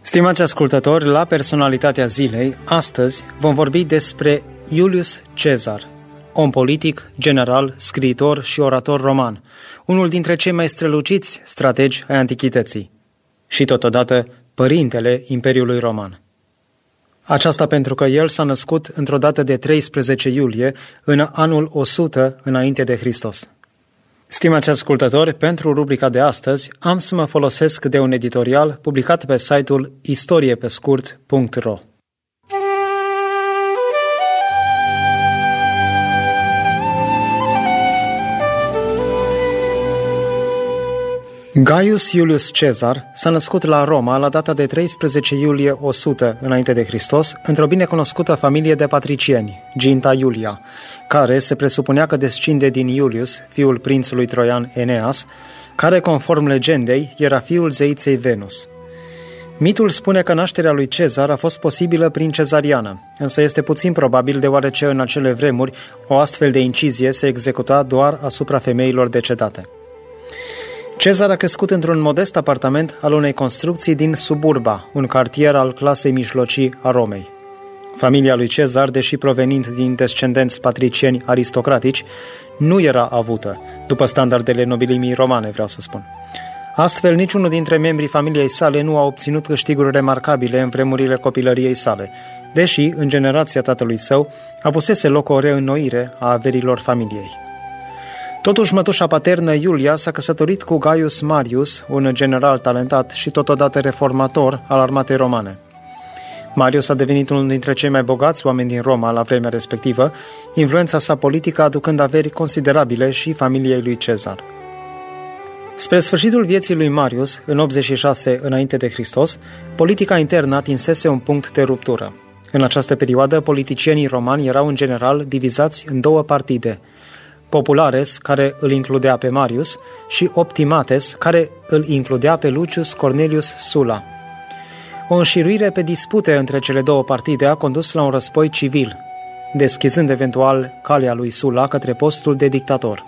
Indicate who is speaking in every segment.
Speaker 1: Stimați ascultători, la Personalitatea Zilei, astăzi vom vorbi despre Iulius Cezar, om politic, general, scriitor și orator roman, unul dintre cei mai străluciți strategi ai antichității și totodată părintele Imperiului Roman. Aceasta pentru că el s-a născut într-o dată de 13 iulie, în anul 100 înainte de Hristos. Stimați ascultători, pentru rubrica de astăzi am să mă folosesc de un editorial publicat pe site-ul istoriepescurt.ro. Gaius Iulius Cezar s-a născut la Roma la data de 13 iulie 100 înainte de Hristos, într-o binecunoscută familie de patricieni, Ginta Iulia, care se presupunea că descinde din Iulius, fiul prințului troian Eneas, care, conform legendei, era fiul zeiței Venus. Mitul spune că nașterea lui Cezar a fost posibilă prin cezariană, însă este puțin probabil deoarece în acele vremuri o astfel de incizie se executa doar asupra femeilor decedate. Cezar a crescut într-un modest apartament al unei construcții din Suburba, un cartier al clasei mijlocii a Romei. Familia lui Cezar, deși provenind din descendenți patricieni aristocratici, nu era avută, după standardele nobilimii romane, vreau să spun. Astfel, niciunul dintre membrii familiei sale nu a obținut câștiguri remarcabile în vremurile copilăriei sale, deși, în generația tatălui său, avusese loc o reînnoire a averilor familiei. Totuși, mătușa paternă, Iulia, s-a căsătorit cu Gaius Marius, un general talentat și totodată reformator al armatei romane. Marius a devenit unul dintre cei mai bogați oameni din Roma la vremea respectivă, influența sa politică aducând averi considerabile și familiei lui Cezar. Spre sfârșitul vieții lui Marius, în 86 înainte de Hristos, politica internă atinsese un punct de ruptură. În această perioadă, politicienii romani erau în general divizați în două partide: Populares, care îl includea pe Marius, și Optimates, care îl includea pe Lucius Cornelius Sulla. O înșiruire pe dispute între cele două partide a condus la un război civil, deschizând eventual calea lui Sulla către postul de dictator.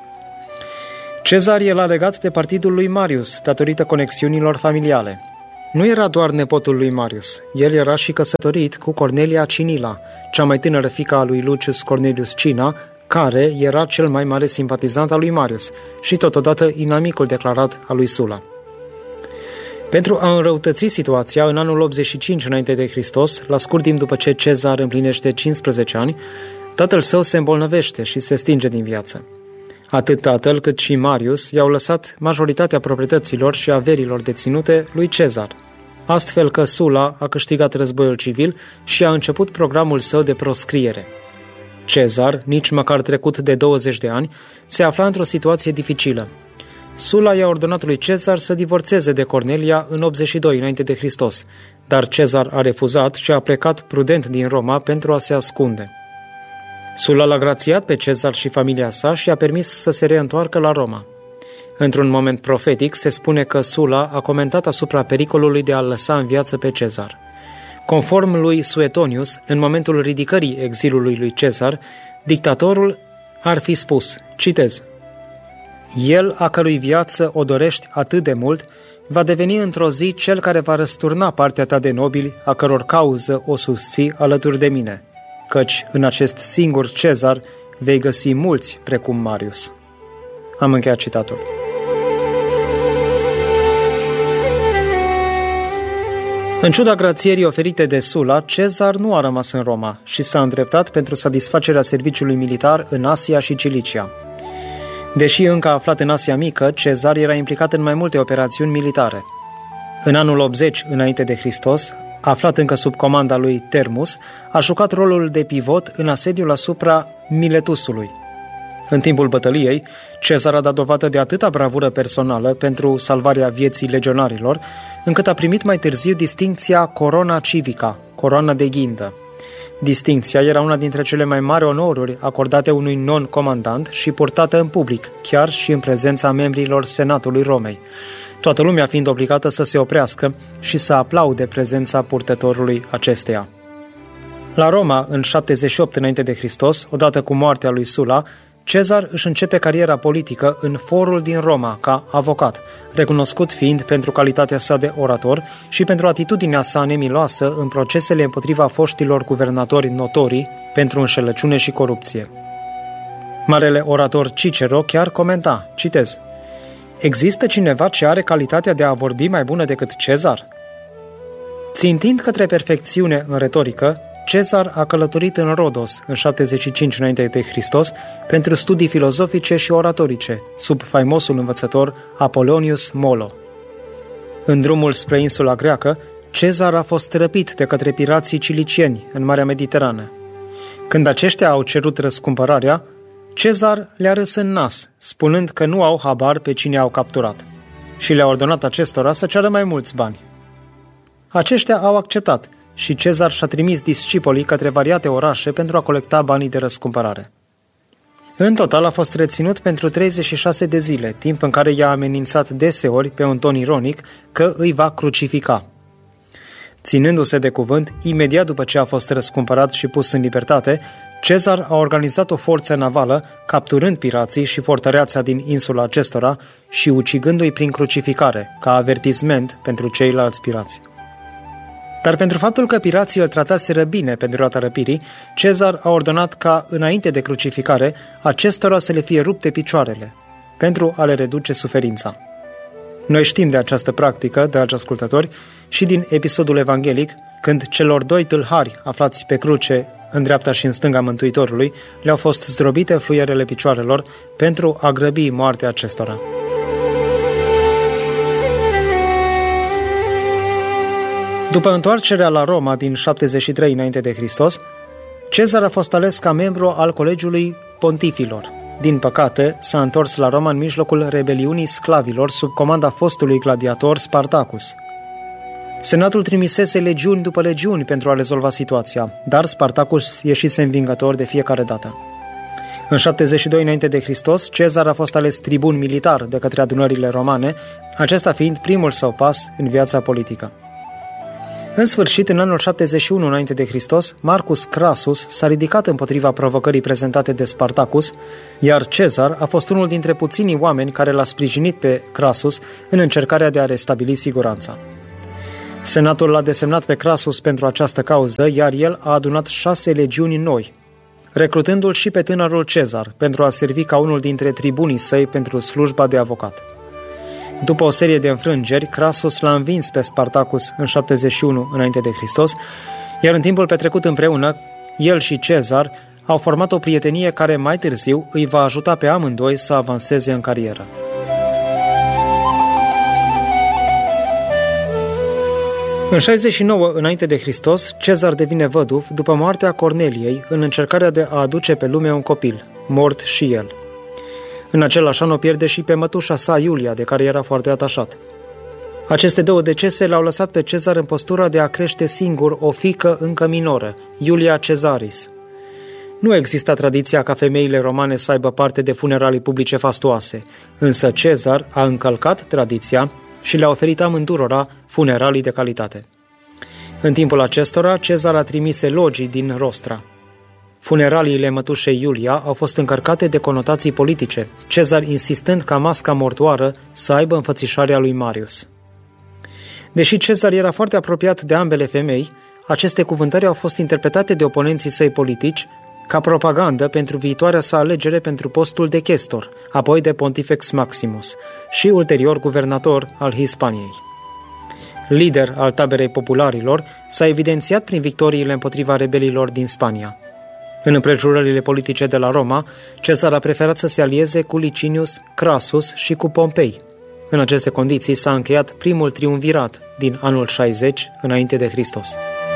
Speaker 1: Cezar era legat de partidul lui Marius, datorită conexiunilor familiale. Nu era doar nepotul lui Marius, el era și căsătorit cu Cornelia Cinila, cea mai tânără fiică a lui Lucius Cornelius Cinna, care era cel mai mare simpatizant al lui Marius și totodată inamicul declarat al lui Sulla. Pentru a înrăutăți situația, în anul 85 înainte de Hristos, la scurt timp după ce Cezar împlinește 15 ani, tatăl său se îmbolnăvește și se stinge din viață. Atât tatăl cât și Marius i-au lăsat majoritatea proprietăților și averilor deținute lui Cezar, astfel că Sulla a câștigat războiul civil și a început programul său de proscriere. Cezar, nici măcar trecut de 20 de ani, se afla într-o situație dificilă. Sulla i-a ordonat lui Cezar să divorțeze de Cornelia în 82 înainte de Hristos, dar Cezar a refuzat și a plecat prudent din Roma pentru a se ascunde. Sulla l-a grațiat pe Cezar și familia sa și a permis să se reîntoarcă la Roma. Într-un moment profetic se spune că Sulla a comentat asupra pericolului de a-l lăsa în viață pe Cezar. Conform lui Suetonius, în momentul ridicării exilului lui Cezar, dictatorul ar fi spus, citez: "El, a cărui viață o dorești atât de mult, va deveni într-o zi cel care va răsturna partea ta de nobili, a căror cauză o susții alături de mine, căci în acest singur Cezar vei găsi mulți precum Marius." Am încheiat citatul. În ciuda grațierii oferite de Sulla, Cezar nu a rămas în Roma și s-a îndreptat pentru satisfacerea serviciului militar în Asia și Cilicia. Deși încă aflat în Asia Mică, Cezar era implicat în mai multe operațiuni militare. În anul 80 înainte de Hristos, aflat încă sub comanda lui Termus, a jucat rolul de pivot în asediul asupra Miletusului. În timpul bătăliei, Cezar a dat dovadă de atâta bravură personală pentru salvarea vieții legionarilor, încât a primit mai târziu distincția Corona Civica, coroana de ghindă. Distincția era una dintre cele mai mari onoruri acordate unui non-comandant și purtată în public, chiar și în prezența membrilor Senatului Romei, toată lumea fiind obligată să se oprească și să aplaude prezența purtătorului acesteia. La Roma, în 78 înainte de Hristos, odată cu moartea lui Sulla, Cezar își începe cariera politică în forul din Roma ca avocat, recunoscut fiind pentru calitatea sa de orator și pentru atitudinea sa nemiloasă în procesele împotriva foștilor guvernatori notorii pentru înșelăciune și corupție. Marele orator Cicero chiar comenta, citez: "Există cineva ce are calitatea de a vorbi mai bună decât Cezar?" Țintind către perfecțiune în retorică, Cezar a călătorit în Rodos în 75 înainte de Hristos pentru studii filozofice și oratorice, sub faimosul învățător Apollonius Molo. În drumul spre insula greacă, Cezar a fost răpit de către pirații cilicieni în Marea Mediterană. Când aceștia au cerut răscumpărarea, Cezar le-a râs în nas, spunând că nu au habar pe cine au capturat și le-a ordonat acestora să ceară mai mulți bani. Aceștia au acceptat și Cezar și-a trimis discipolii către variate orașe pentru a colecta banii de răscumpărare. În total a fost reținut pentru 36 de zile, timp în care i-a amenințat deseori pe un ton ironic că îi va crucifica. Ținându-se de cuvânt, imediat după ce a fost răscumpărat și pus în libertate, Cezar a organizat o forță navală, capturând pirații și fortăreața din insula acestora și ucigându-i prin crucificare, ca avertisment pentru ceilalți pirați. Dar pentru faptul că pirații îl trataseră bine pe durata răpirii, Cezar a ordonat ca, înainte de crucificare, acestora să le fie rupte picioarele, pentru a le reduce suferința. Noi știm de această practică, dragi ascultători, și din episodul evanghelic, când celor doi tâlhari aflați pe cruce, în dreapta și în stânga Mântuitorului, le-au fost zdrobite fluierele picioarelor pentru a grăbi moartea acestora. După întoarcerea la Roma din 73 înainte de Hristos, Cezar a fost ales ca membru al Colegiului Pontifilor. Din păcate, s-a întors la Roma în mijlocul rebeliunii sclavilor sub comanda fostului gladiator Spartacus. Senatul trimisese legiuni după legiuni pentru a rezolva situația, dar Spartacus ieșise învingător de fiecare dată. În 72 înainte de Hristos, Cezar a fost ales tribun militar de către adunările romane, acesta fiind primul său pas în viața politică. În sfârșit, în anul 71 înainte de Hristos, Marcus Crassus s-a ridicat împotriva provocării prezentate de Spartacus, iar Cezar a fost unul dintre puținii oameni care l-a sprijinit pe Crassus în încercarea de a restabili siguranța. Senatul l-a desemnat pe Crassus pentru această cauză, iar el a adunat 6 legiuni noi, recrutându-l și pe tânărul Cezar pentru a servi ca unul dintre tribunii săi pentru slujba de avocat. După o serie de înfrângeri, Crassus l-a învins pe Spartacus în 71 înainte de Hristos, iar în timpul petrecut împreună, el și Cezar au format o prietenie care mai târziu îi va ajuta pe amândoi să avanseze în carieră. În 69 înainte de Hristos, Cezar devine văduv după moartea Corneliei în încercarea de a aduce pe lume un copil, mort și el. În același an o pierde și pe mătușa sa Iulia, de care era foarte atașat. Aceste două decese l-au lăsat pe Cezar în postura de a crește singur o fiică încă minoră, Iulia Caesaris. Nu exista tradiția ca femeile romane să aibă parte de funeralii publice fastoase, însă Cezar a încălcat tradiția și le-a oferit amândurora funeralii de calitate. În timpul acestora, Cezar a trimis elogii din Rostra. Funeraliile mătușei Iulia au fost încărcate de conotații politice, Cezar insistând ca masca mortoară să aibă înfățișarea lui Marius. Deși Cezar era foarte apropiat de ambele femei, aceste cuvântări au fost interpretate de oponenții săi politici ca propagandă pentru viitoarea sa alegere pentru postul de chestor, apoi de Pontifex Maximus și ulterior guvernator al Hispaniei. Lider al taberei popularilor, s-a evidențiat prin victoriile împotriva rebelilor din Spania. În împrejurările politice de la Roma, Cezar a preferat să se alieze cu Licinius, Crassus și cu Pompei. În aceste condiții s-a încheiat primul triumvirat din anul 60 înainte de Hristos.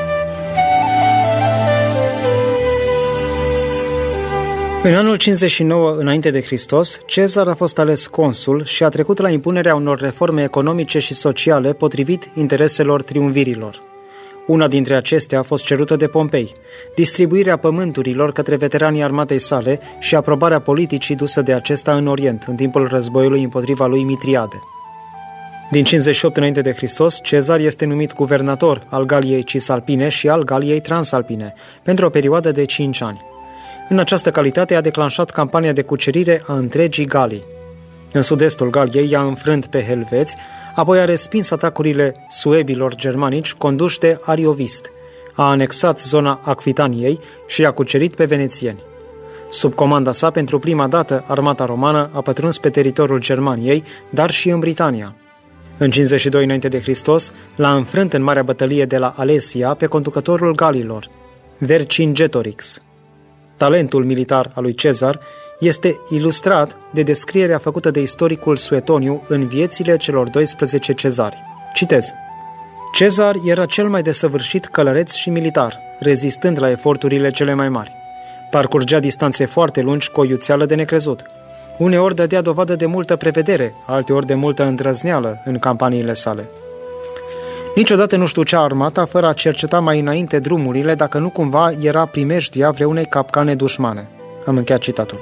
Speaker 1: În anul 59 înainte de Hristos, Cezar a fost ales consul și a trecut la impunerea unor reforme economice și sociale potrivit intereselor triumvirilor. Una dintre acestea a fost cerută de Pompei, distribuirea pământurilor către veteranii armatei sale și aprobarea politicii dusă de acesta în Orient, în timpul războiului împotriva lui Mitriade. Din 58 înainte de Hristos, Cezar este numit guvernator al Galiei Cisalpine și al Galiei Transalpine, pentru o perioadă de 5 ani. În această calitate a declanșat campania de cucerire a întregii Galii. În sud-estul Galiei i-a înfrânt pe helveți, apoi a respins atacurile suebilor germanici conduși de Ariovist, a anexat zona Aquitaniei și i-a cucerit pe venețieni. Sub comanda sa, pentru prima dată, armata romană a pătruns pe teritoriul Germaniei, dar și în Britania. În 52 înainte de Hristos, l-a înfrânt în marea bătălie de la Alesia pe conducătorul Galilor, Vercingetorix. Talentul militar al lui Cezar este ilustrat de descrierea făcută de istoricul Suetoniu în viețile celor 12 cezari. Citez: Cezar era cel mai desăvârșit călăreț și militar, rezistând la eforturile cele mai mari. Parcurgea distanțe foarte lungi cu o iuțeală de necrezut. Uneori dădea dovadă de multă prevedere, alteori de multă îndrăzneală în campaniile sale. Niciodată nu știucea armata fără a cerceta mai înainte drumurile dacă nu cumva era primejdia vreunei capcane dușmane. Am încheiat citatul.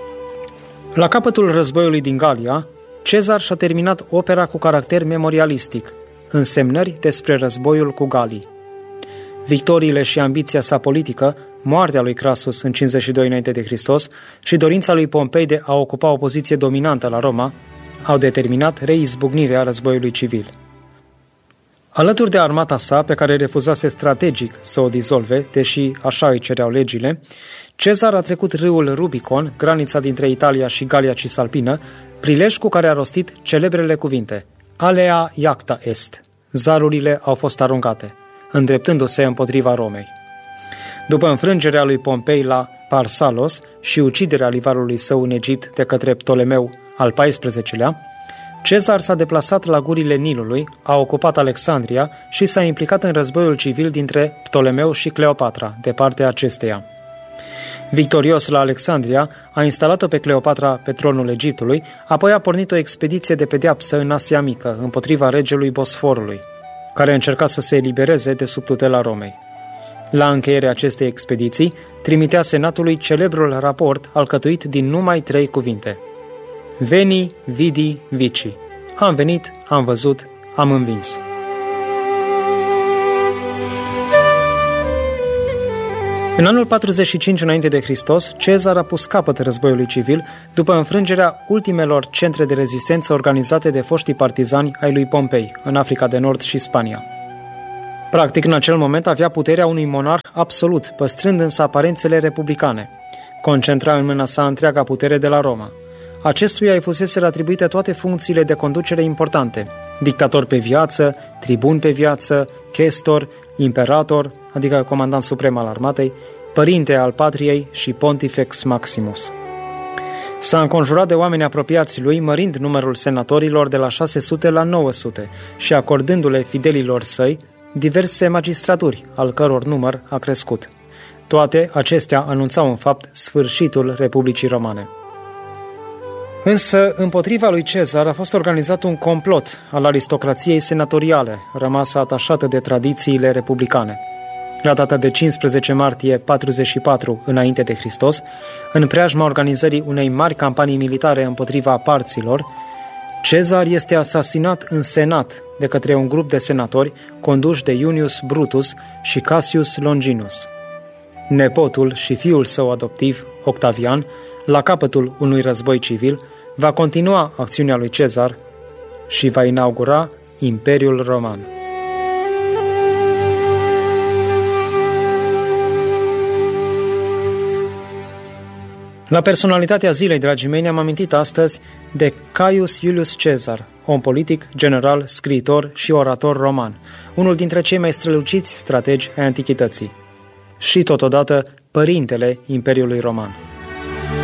Speaker 1: La capătul războiului din Galia, Cezar și-a terminat opera cu caracter memorialistic, Însemnări despre războiul cu Galii. Victoriile și ambiția sa politică, moartea lui Crasus în 52 înainte de Hristos și dorința lui Pompei de a ocupa o poziție dominantă la Roma, au determinat reizbucnirea războiului civil. Alături de armata sa, pe care refuzase strategic să o dizolve, deși așa îi cereau legile, Cezar a trecut râul Rubicon, granița dintre Italia și Galia Cisalpină, prilej cu care a rostit celebrele cuvinte: Alea iacta est, zarurile au fost aruncate, îndreptându-se împotriva Romei. După înfrângerea lui Pompei la Parsalos și uciderea rivalului său în Egipt de către Ptolemeu al XIV-lea, Cezar s-a deplasat la gurile Nilului, a ocupat Alexandria și s-a implicat în războiul civil dintre Ptolemeu și Cleopatra, de partea acesteia. Victorios la Alexandria, a instalat-o pe Cleopatra pe tronul Egiptului, apoi a pornit o expediție de pedeapsă în Asia Mică, împotriva regelui Bosforului, care încerca să se elibereze de sub tutela Romei. La încheierea acestei expediții, trimitea senatului celebrul raport alcătuit din numai 3 cuvinte: Veni, vidi, vici. Am venit, am văzut, am învins. În anul 45 înainte de Hristos, Cezar a pus capăt războiului civil după înfrângerea ultimelor centre de rezistență organizate de foștii partizani ai lui Pompei, în Africa de Nord și Spania. Practic, în acel moment avea puterea unui monarh absolut, păstrând însă aparențele republicane. Concentra în mâna sa întreaga putere de la Roma. Acestuia îi fuseseră atribuite toate funcțiile de conducere importante: dictator pe viață, tribun pe viață, chestor, imperator, adică comandant suprem al armatei, părinte al patriei și pontifex maximus. S-a înconjurat de oameni apropiați lui, mărind numărul senatorilor de la 600 la 900 și acordându-le fidelilor săi diverse magistraturi, al căror număr a crescut. Toate acestea anunțau în fapt sfârșitul Republicii Romane. Însă, împotriva lui Cezar a fost organizat un complot al aristocrației senatoriale, rămasă atașată de tradițiile republicane. La data de 15 martie 44 înainte de Hristos, în preajma organizării unei mari campanii militare împotriva parților, Cezar este asasinat în senat de către un grup de senatori conduși de Iunius Brutus și Cassius Longinus. Nepotul și fiul său adoptiv, Octavian, la capătul unui război civil, va continua acțiunea lui Cezar și va inaugura Imperiul Roman. La personalitatea zilei, dragii mei, ne-am amintit astăzi de Caius Iulius Cezar, om politic, general, scriitor și orator roman, unul dintre cei mai străluciți strategi ai antichității și, totodată, părintele Imperiului Roman.